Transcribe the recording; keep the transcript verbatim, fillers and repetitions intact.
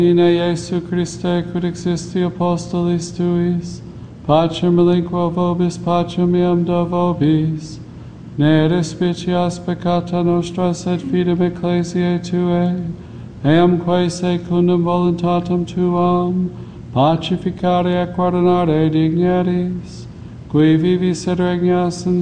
In Iesu Christe, quid existi apostolis tuis, pacem relinquo vobis, pacem meam do vobis, ne despicias peccata nostra, sed fidem ecclesiae Tuae, eam quae secundum voluntatem Tuam, pacificare et guardinare digneris, qui vivis et regnas in